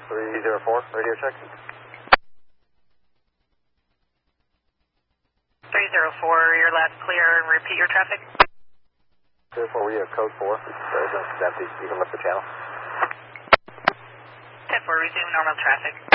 304, radio check. 304, your last clear and repeat your traffic. 304, we have code 4. Residence is empty. You can lift the channel. 10-4, resume normal traffic.